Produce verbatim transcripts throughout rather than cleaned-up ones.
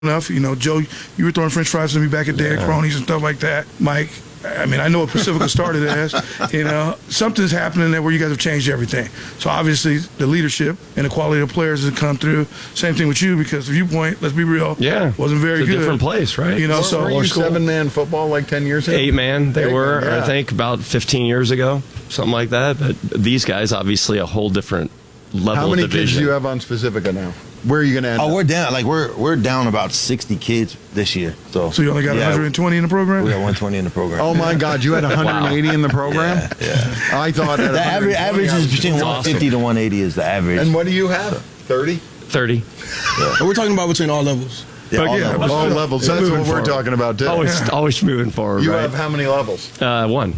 enough. You know, Joe, you were throwing French fries to me back at day, yeah. cronies and stuff like that. Mike, I mean, I know what Pacifica started as. You know, something's happening there where you guys have changed everything. So obviously, the leadership and the quality of the players has come through. Same thing with you, because Viewpoint, let's be real, yeah, wasn't very it's a good. Different place, right? You know, were, so were you seven-man football like ten years ago? Eight man, they Eight were. man, yeah. I think about fifteen years ago, something like that. But these guys, obviously, a whole different level. How many of division. kids do you have on Pacifica now? Where are you going to end Oh, up? we're down. Like we're we're down about sixty kids this year. So So you only got yeah, one hundred twenty in the program? We got one hundred twenty in the program. Oh my God, you had one hundred eighty wow. in the program? Yeah, yeah. I thought at the average average is between one hundred fifty awesome. to one hundred eighty is the average. And what do you have? thirty? thirty. Yeah. We're talking about between all levels. Yeah, all, yeah, levels. all levels. That's what we're forward. talking about too. Always, always moving forward. You right? have how many levels? Uh, one.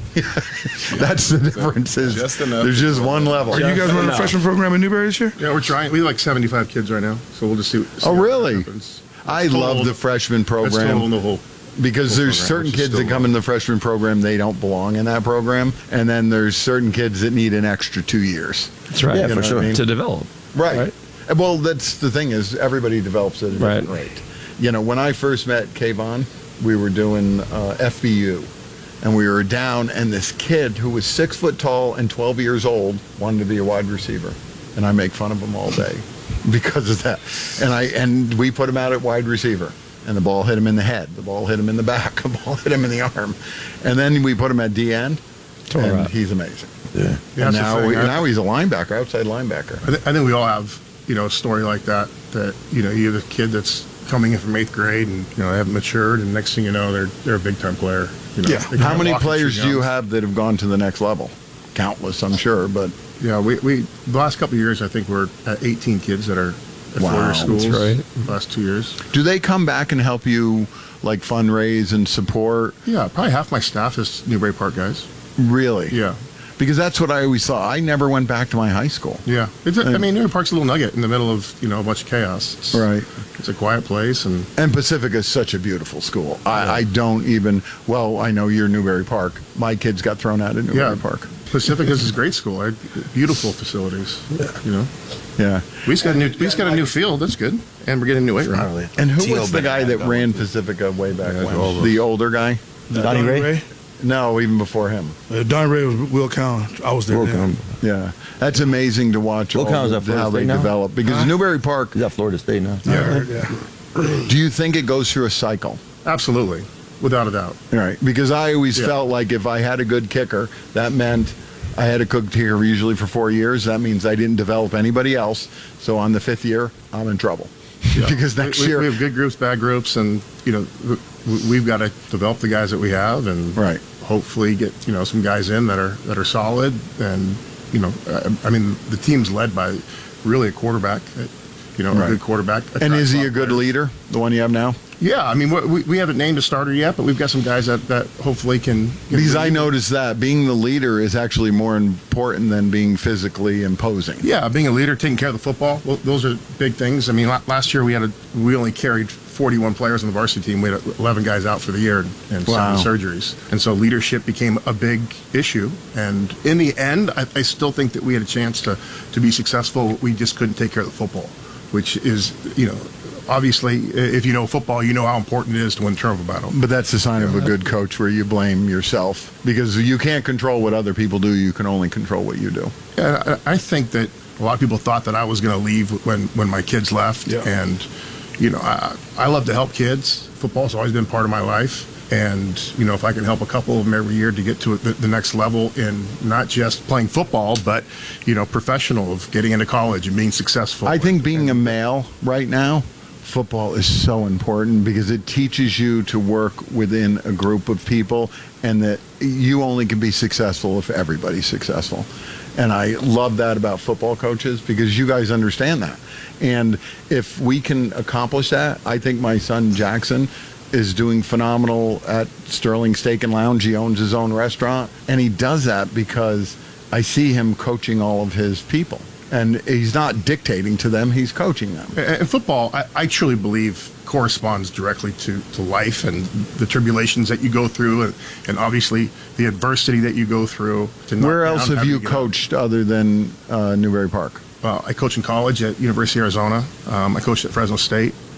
That's the difference. Is just enough. There's just one level. Are you guys running a freshman program in Newberry this year? Yeah, we're trying. We have like seventy-five kids right now, so we'll just see. see Oh, really? what happens. I Total- love the freshman That's total program in the whole. because whole there's program, certain which is kids that still come low. in the freshman program, they don't belong in that program, and then there's certain kids that need an extra two years. That's right. Yeah, You for know sure. what I mean? To develop. Right. Right. Well, that's the thing is everybody develops at a different Right. rate. You know, when I first met Kayvon, we were doing uh, F B U, and we were down, and this kid who was six foot tall and twelve years old wanted to be a wide receiver, and I make fun of him all day because of that. And I and we put him out at wide receiver, and the ball hit him in the head, the ball hit him in the back, the ball hit him in the arm, and then we put him at D end, Tore and up. he's amazing. Yeah. Yeah, And that's the now, thing. we, I- now he's a linebacker, outside linebacker. I, th- I think we all have, you know, a story like that. That you know, you have a kid that's coming in from eighth grade, and you know, they haven't matured, and next thing you know, they're they're a big time player. You know, Yeah. They How can many walk and players chew do you gums. have that have gone to the next level? Countless, I'm sure, but Yeah, we, we the last couple of years, I think we're at eighteen kids that are at Wow, four-year that's schools. right. The last two years. do they come back and help you, like fundraise and support? Yeah, probably half my staff is Newbury Park guys. Really? Yeah, Because that's what I always thought. I never went back to my high school. yeah. It's a, I mean, Newbury Park's a little nugget in the middle of you know a bunch of chaos. It's, Right. It's a quiet place, and And Pacifica is such a beautiful school. I, I don't even, well, I know you're Newberry Park. My kids got thrown out of Newberry yeah, Park. Pacifica's is a great school. I, beautiful facilities. You know, Yeah. we just got a new we just got a new field. That's good, and we're getting a new weight room. Finally. And who T O was the better guy have that that ran one. Pacifica way back Yeah, when? all those. The older guy? Donnie Ray? No, even before him. Uh, Don Ray was Will Cowan. I was there. Will then. Cowan. Yeah. That's amazing to watch Will all Cowan's the- at Florida how they State now? develop. Because Newberry Park, He's at Florida State now. Yeah, I heard, yeah. do you think it goes through a cycle? Absolutely, without a doubt. Right, because I always Yeah. felt like if I had a good kicker, that meant I had a good kicker usually for four years. That means I didn't develop anybody else. So on the fifth year, I'm in trouble. Yeah. Because next we, year, we have good groups, bad groups, and you know we- we've got to develop the guys that we have, and Right. hopefully get you know some guys in that are that are solid, and you know I, I mean the team's led by really a quarterback, you know Right. a good quarterback. and is he attracts a good players. leader, the one you have now? Yeah, I mean we, we haven't named a starter yet, but we've got some guys that, that hopefully can. can Because I lead. noticed that being the leader is actually more important than being physically imposing. Yeah, being a leader, taking care of the football, well, those are big things. I mean, la- last year we had a, we only carried forty-one players on the varsity team. We had eleven guys out for the year and Wow. seven surgeries. And so leadership became a big issue. And in the end, I, I still think that we had a chance to, to be successful. We just couldn't take care of the football, which is, you know, obviously, if you know football, you know how important it is to win turnover battle. But that's the sign of a good coach where you blame yourself. Because you can't control what other people do. You can only control what you do. Yeah, I I think that a lot of people thought that I was going to leave when, when my kids left. Yeah. And, you know, I, I love to help kids. Football's always been part of my life. And, you know, if I can help a couple of them every year to get to the, the next level in not just playing football, but, you know, professional of getting into college and being successful. I think being and, a male right now, football is so important because it teaches you to work within a group of people and that you only can be successful if everybody's successful. And I love that about football coaches because you guys understand that. And if we can accomplish that, I think my son Jackson is doing phenomenal at Sterling Steak and Lounge. He owns his own restaurant. And he does that because I see him coaching all of his people. And he's not dictating to them, he's coaching them. and football, I, I truly believe, corresponds directly to, to life and the tribulations that you go through and, and obviously the adversity that you go through. To knock Where down, else have having you to get up. coached other than uh, Newberry Park? Uh, I coach in college at University of Arizona. Um, I coached at Fresno State.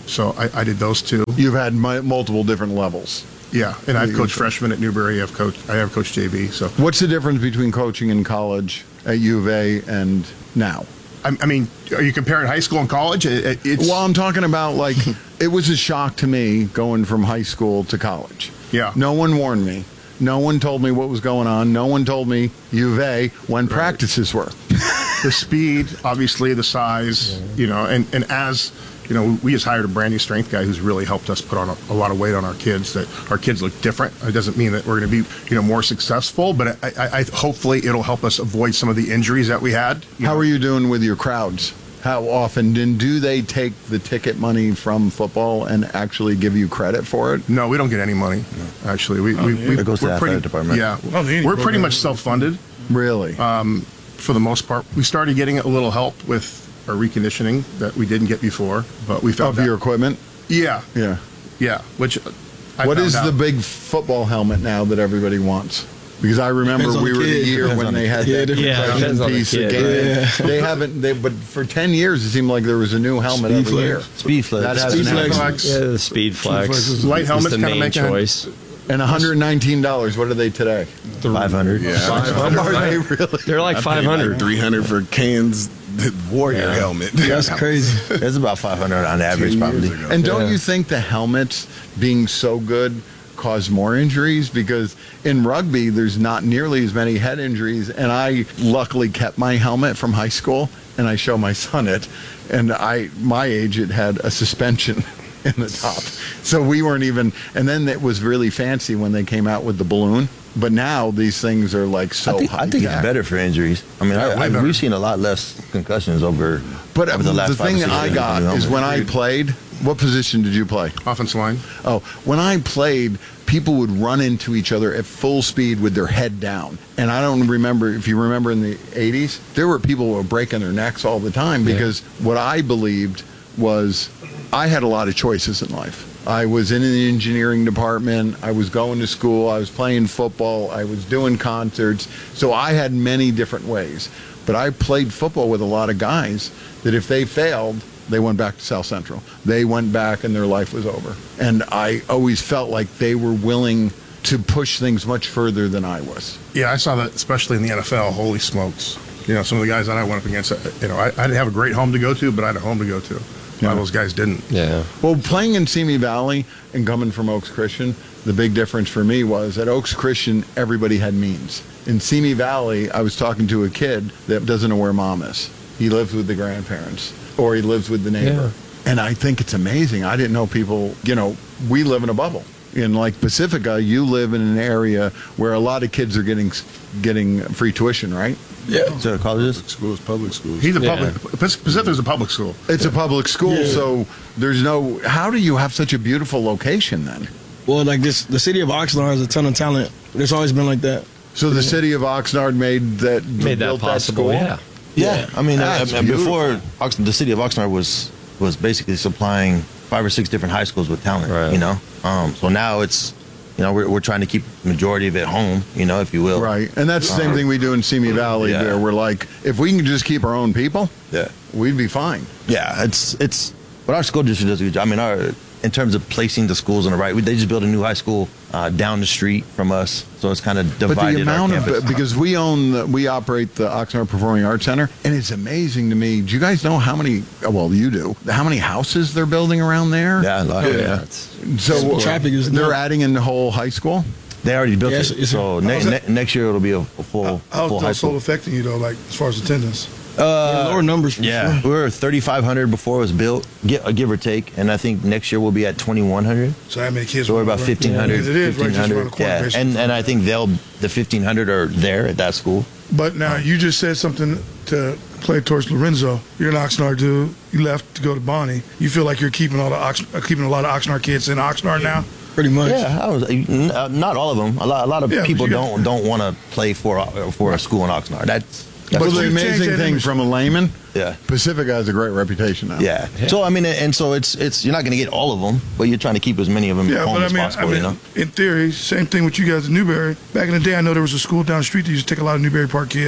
So I, I did those two. You've had mi- multiple different levels. Yeah, and I've You- coached freshmen at Newberry. I've coached. I have coached J V. So What's the difference between coaching in college at U of A and now? I, I mean, are you comparing high school and college? It, it- it's Well, I'm talking about like it was a shock to me going from high school to college. Yeah. No one warned me. No one told me what was going on. No one told me U of A when practices were. the speed, obviously the size, you know, and, and as, you know, we just hired a brand new strength guy who's really helped us put on a, a lot of weight on our kids, that our kids look different. It doesn't mean that we're going to be, you know, more successful, but I, I, I hopefully it'll help us avoid some of the injuries that we had. you How know. are you doing with your crowds? How often and do they take the ticket money from football and actually give you credit for it? No, we don't get any money, actually. We, we, we, It goes to we're the pretty, athletic department. Yeah, Oh, the we're pretty program. much self-funded Really? uh, for the most part. We started getting a little help with our reconditioning that we didn't get before, but we found of that- your equipment? Yeah, Yeah. yeah, which I What found is out. the big football helmet now that everybody wants? Because I remember Depends on we the were the kid. year Depends when on they the had kid. that Yeah, it protection depends on the piece kid. again. Yeah. They haven't. They but for ten years it seemed like there was a new helmet Speed every flex. year. Speed flex. That Speed hasn't flex. happened. Flex. Yeah, the Speed Flex. Flex is- Light is helmets the kinda main make a- choice. And one hundred nineteen dollars. What are they today? five hundred. Are they really? They're like five hundred. three hundred for Ken's Warrior Yeah. helmet. That's crazy. It's about five hundred on average, probably. And don't Yeah. you think the helmets being so good cause more injuries? Because in rugby, there's not nearly as many head injuries. And I luckily kept my helmet from high school, and I show my son it. And I, my age, it had a suspension in the top. So we weren't even, and then it was really fancy when they came out with the balloon. But now these things are like so I think, high I think it's tech. better for injuries. I mean, Yeah, I, way I, better. we've seen a lot less concussions over, But over the last the five or thing six I years got with the is when helmet. I played, what position did you play? offensive line? Oh, when I played, people would run into each other at full speed with their head down. And I don't remember, if you remember in the eighties, there were people who were breaking their necks all the time because what I believed was I had a lot of choices in life. I was in the engineering department. I was going to school. I was playing football. I was doing concerts. So I had many different ways. But I played football with a lot of guys that if they failed, they went back to South Central. They went back and their life was over. And I always felt like they were willing to push things much further than I was. Yeah, I saw that, especially in the N F L. Holy smokes! You know, some of the guys that I went up against. uh, You know, I, I didn't have a great home to go to, but I had a home to go to. A lot of those guys didn't. Yeah. Well, playing in Simi Valley and coming from Oaks Christian, the big difference for me was at Oaks Christian, everybody had means. In Simi Valley, I was talking to a kid that doesn't know where mom is. He lives with the grandparents or he lives with the neighbor. And I think it's amazing. I didn't know people, you know, we live in a bubble. In like Pacifica, you live in an area where a lot of kids are getting getting free tuition, right? Yeah. So colleges? Schools, public schools. He's a Yeah. public. Pacific is a public school. It's a public school, so there's no. How do you have such a beautiful location then? Well, like this, the city of Oxnard has a ton of talent. It's always been like that. So the city of Oxnard made that Made that built possible. school? Yeah. Yeah. I mean, That's uh, before Ox- the city of Oxnard was was basically supplying five or six different high schools with talent. Right. You know, um, so now it's, you know, we're we're trying to keep the majority of it home. You know, if you will. Right, and that's the same thing we do in Simi Valley. Yeah. There, we're like, if we can just keep our own people, Yeah. we'd be fine. Yeah. It's it's. But our school district does a good job. I mean, our in terms of placing the schools on the right, we, they just built a new high school uh, down the street from us, so it's kind of But divided the amount our of campus. because we own, the, we operate the Oxnard Performing Arts Center, and it's amazing to me. Do you guys know how many? Well, you do. How many houses they're building around there? yeah, a lot, Yeah. yeah. It's- So Traffic is they're nuts. adding in the whole high school. They already built Yes, it. it's- So ne- How's ne- that- next year it'll be a, a full How's full high those so school. affecting you though, like as far as attendance? Yeah, lower numbers. For Yeah, sure. we were thirty-five hundred before it was built, gi- uh, give or take, and I think next year we'll be at twenty-one hundred. So how many kids? So we're about right? fifteen hundred. It is right just around the corner, Yeah, basically. and and I think they'll the fifteen hundred are there at that school. But now you just said something to play towards Lorenzo. You're an Oxnard dude. You left to go to Bonnie. You feel like you're keeping all the Ox, uh, keeping a lot of Oxnard kids in Oxnard now. Pretty much. Yeah, I was, n- uh, not all of them. A lot, a lot of Yeah, but people you got- don't don't want to play for uh, for a school in Oxnard. That's, that's Well, But the you changed amazing that thing image. from a layman, yeah. Pacifica has a great reputation now. Yeah. So I mean, and so it's it's you're not going to get all of them, but you're trying to keep as many of them Yeah, home but I as mean, possible. I mean, you know. in theory, same thing with you guys in Newberry. Back in the day, I know there was a school down the street that used to take a lot of Newberry Park kids. Yeah.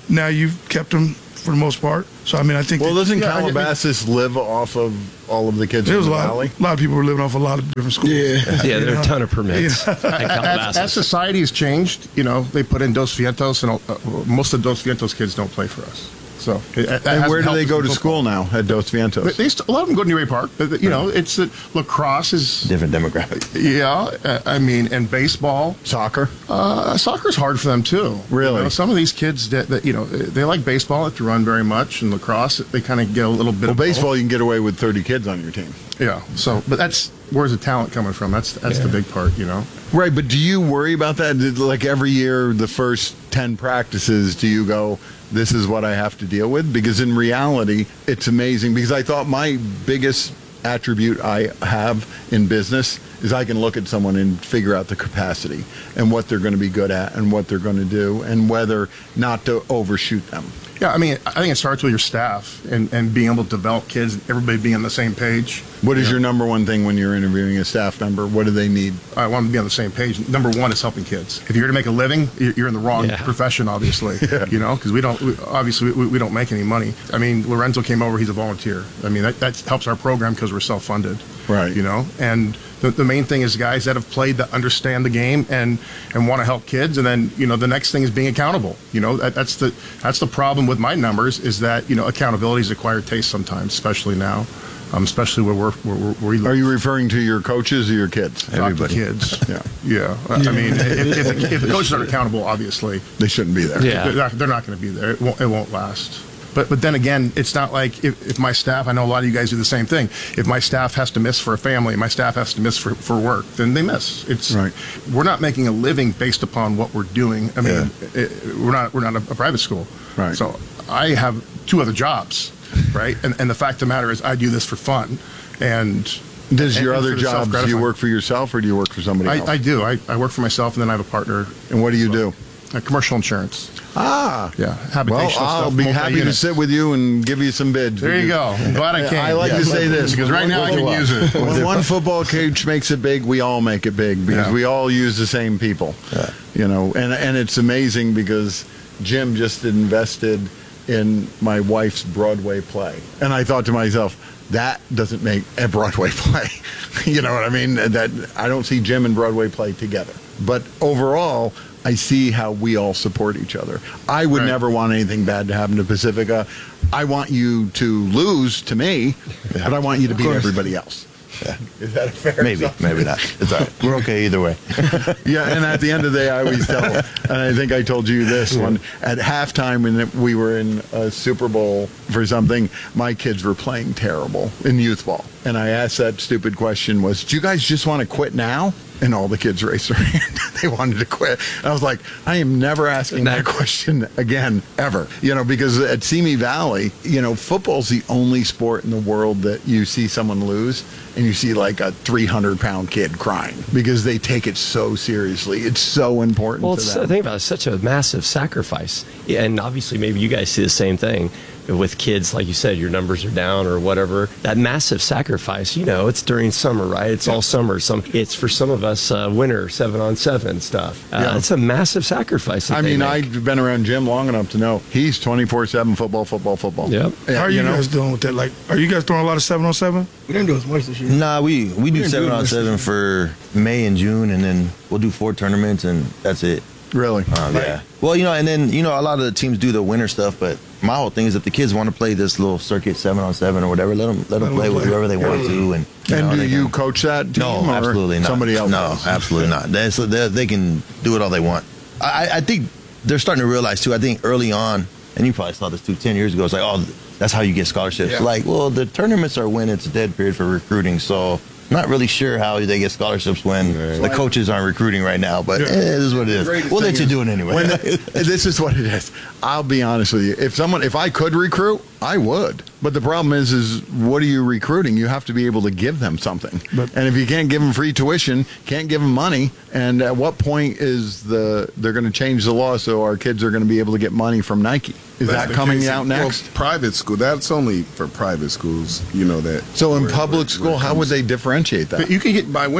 now you've kept them for the most part. So I mean, I think Well, that- doesn't Yeah, I- I- Calabasas live off of all of the kids there in was the a lot, valley? a lot of people were living off a lot of different schools. Yeah. Yeah, there are know? a ton of permits. Yeah. at As, as Calabasas. society has changed, you know, they put in Dos Vientos, and uh, most of Dos Vientos kids don't play for us. So, it, that And hasn't where do helped they us go in to football. school now at Dos Vientos? They, they st- a lot of them go to New Ray Park. But, you know, it's uh, lacrosse is Different demographic. yeah. Uh, I mean, and baseball. Soccer? Uh, soccer's hard for them too. Really? You know, some of these kids that, that you know they like baseball, have to run very much, and lacrosse they kind of get a little bit. Well, of both. baseball, you can get away with thirty kids on your team. Yeah. So, but that's where's the talent coming from? That's that's the big part. You know. Right, but do you worry about that? Did- Like every year, the first ten practices, do you go, this is what I have to deal with? Because in reality, it's amazing. Because I thought my biggest attribute I have in business is I can look at someone and figure out the capacity and what they're going to be good at and what they're going to do and whether not to overshoot them. Yeah, I mean, I think it starts with your staff and, and being able to develop kids, everybody being on the same page. What is Yeah. your number one thing when you're interviewing a staff member? What do they need? I want them to be on the same page. Number one is helping kids. If you're here to make a living, you're you're in the wrong Yeah. profession, obviously. You know, because we don't we, obviously we, we don't make any money. I mean, Lorenzo came over; he's a volunteer. I mean, that, that helps our program because we're self-funded. Right. You know, and the, the main thing is guys that have played that understand the game and and want to help kids. And then you know, the next thing is being accountable. You know, that, that's the that's the problem with my numbers is that you know accountability is acquired taste sometimes, especially now. Um, especially where we're, where, where we Are you referring to your coaches or your kids? talk to kids. Yeah. Yeah. I I mean, if, if, the, if the coaches aren't accountable, obviously, They shouldn't be there. Yeah. they're not, they're not going to be there. It won't, it won't last. But but then again, it's not like if, if my staff, I know a lot of you guys do the same thing. If my staff has to miss for a family, my staff has to miss for, for work, then they miss. It's Right. We're not making a living based upon what we're doing. I mean, it, we're not we're not a, a private school. Right. So I have two other jobs, right? And and the fact of the matter is, I do this for fun, and Does and- your and other for the jobs, do you self-gratifying. work for yourself or do you work for somebody else? I, I do. I, I work for myself, and then I have a partner. and what do you do? Uh, commercial insurance. Ah. Yeah, Well, habitational I'll stuff. be happy to multi-unit. sit with you and give you some bids. There you go. I'm glad I came. I like Yeah. to say this. because right now I can use it. When one football coach makes it big, we all make it big because Yeah. we all use the same people. You know, and and it's amazing because Jim just invested in my wife's Broadway play, and I thought to myself, that doesn't make a Broadway play. You know what I mean? That I don't see Jim and Broadway play together. But overall, I see how we all support each other. I would Right. never want anything bad to happen to Pacifica. I want you to lose to me, but I want you to beat everybody else. Is that a fair Maybe, assumption? maybe not. It's all right. We're okay either way. Yeah, and at the end of the day, I always tell, and I think I told you this one, at halftime when we were in a Super Bowl for something, my kids were playing terrible in youth ball. And I asked that stupid question was, do you guys just want to quit now? And all the kids raised their hand. They wanted to quit. And I was like, I am never asking that question again, ever. You know, because at Simi Valley, you know, football's the only sport in the world that you see someone lose and you see like a three hundred pound kid crying because they take it so seriously. It's so important Well, to it's, them. think about it, it's such a massive sacrifice. Yeah, and obviously, maybe you guys see the same thing with kids. Like you said, your numbers are down or whatever. That massive sacrifice, you know, it's during summer, right? It's all summer. Some, it's for some of us, uh, winter, seven on seven stuff. Uh, Yeah. It's a massive sacrifice. that I they mean, make. I've been around Jim long enough to know he's twenty-four seven football, football, football. Yep. Yeah, How are you, know? guys doing with that? Like, are you guys throwing a lot of seven on seven? We didn't do as much this year. Nah, we, we do didn't seven do it on this seven for May and June, and then we'll do four tournaments, and that's it. Really? Um, yeah. Well, you know, and then, you know, a lot of the teams do the winter stuff, but my whole thing is if the kids want to play this little circuit seven on seven or whatever, let them, let them them play with play. whoever they want to. And, you And know, do they you can- coach that team No, or absolutely not. somebody else? No, does? absolutely not. That's, they, they can do it all they want. I, I think they're starting to realize, too, I think early on, and you probably saw this, too, ten years ago, it's like, oh, that's how you get scholarships. Yeah. Like, well, the tournaments are when it's a dead period for recruiting, so not really sure how they get scholarships when the coaches aren't recruiting right now, but Yeah. eh, it is what it is. Greatest We'll let thing you is do it anyway. When the- this is what it is. I'll be honest with you. If someone, if I could recruit, I would. But the problem is, is what are you recruiting? You have to be able to give them something. But- and if you can't give them free tuition, can't give them money, and at what point is the they're going to change the law so our kids are going to be able to get money from Nike? Is That's that the coming case. out Well, next? private school. That's only for private schools. You know that. So in where- public where- school, where it how would comes- they differentiate that? But you can get by winning?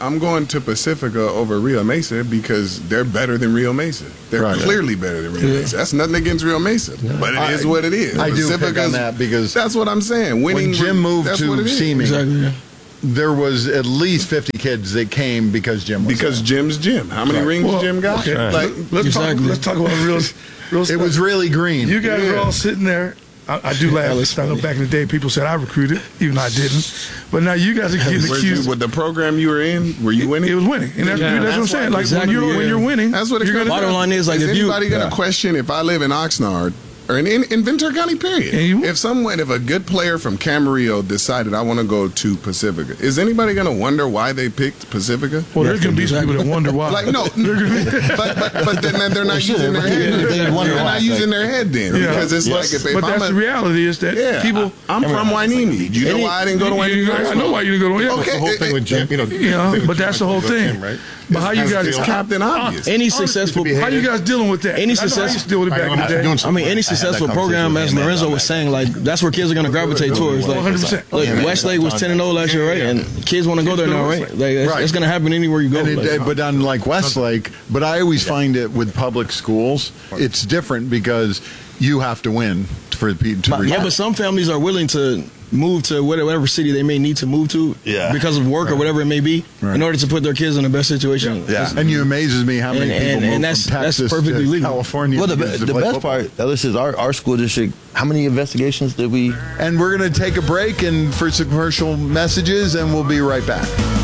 I'm going to Pacifica over Rio Mesa because they're better than Rio Mesa. They're Right. clearly better than Rio Mesa. That's nothing against Rio Mesa, but it is I- what it is. I do pick on Pacifica's- that because that's what I'm saying. Winning. when Jim moved that's to what it is. Seaming, Exactly. Yeah. there was at least fifty kids that came because Jim was Because there. Jim's Jim. How many Right. rings Well, Jim got? okay. Like, Let's Exactly. talk. Let's talk about real, real It stuff. was really green. You guys were Yeah. all sitting there. I, I do laugh. That was I know funny. back in the day, people said I recruited, even though I didn't. But now you guys are getting where'd you- accused. with the program you were in, were you winning? It was winning, and that's, Yeah. that's what I'm That's saying. why- Like exactly, when you're when yeah. you're winning, That's what it you're comes gonna Bottom line is, like, is if you- anybody going to Yeah. question if I live in Oxnard or in, in, in Ventura County, period? And you- if someone, if a good player from Camarillo decided I want to go to Pacifica, is anybody going to wonder why they picked Pacifica? Well, there's gonna be some people that wonder why. Like no, but but but then they're not sure, using their but head. they They're wonder why, not using their head then Yeah. because it's Yes. like if, if but I'm that's a, the reality is that yeah, people. I, am from Wainini. Do you know Any- why I didn't go to you- Wainini? you- I know why you didn't go to Wainini. Okay, The whole thing with Jim, you know. You know, but that's the whole thing. Right? But how you guys? It's Captain Obvious. Any successful, How you guys dealing with that? Any I know I success- used to deal with it back in the day. I mean, any successful program, as Lorenzo was saying, like that's where kids are going to gravitate towards. Like, one hundred percent. look, Westlake was ten and zero last year, right? And kids want to go there now, right? Like, it's, Right. it's going to happen anywhere you go. And it, like- but on like Westlake, but I always find it with public schools, it's different because you have to win for the people to yeah, reach. but some families are willing to move to whatever city they may need to move to Yeah. because of work or whatever it may be Right. in order to put their kids in the best situation. Yeah. And you amazes me how many And- people and- move and that's- from that's Texas perfectly to legal. California. Well, the, because to the play best football. part, Ellis, is our, our school district. How many investigations did we? And we're going to take a break and for some commercial messages, and we'll be right back.